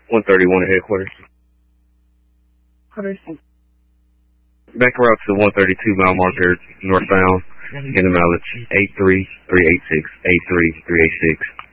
131 at headquarters. Back route to 132 mile marker northbound in the mileage 83386, 83386.